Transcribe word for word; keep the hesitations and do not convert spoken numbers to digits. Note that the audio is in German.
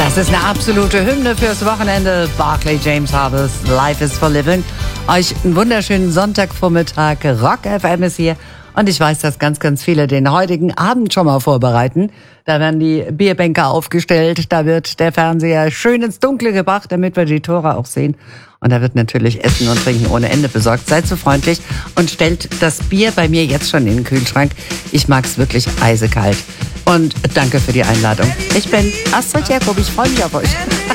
Das ist eine absolute Hymne fürs Wochenende. Barclay James Harvest, Life is for Living. Euch einen wunderschönen Sonntagvormittag. Rock F M ist hier. Und ich weiß, dass ganz, ganz viele den heutigen Abend schon mal vorbereiten. Da werden die Bierbänke aufgestellt, da wird der Fernseher schön ins Dunkle gebracht, damit wir die Tore auch sehen. Und da wird natürlich Essen und Trinken ohne Ende besorgt. Seid so freundlich und stellt das Bier bei mir jetzt schon in den Kühlschrank. Ich mag's wirklich eisekalt. Und danke für die Einladung. Ich bin Astrid Jakob, ich freue mich auf euch.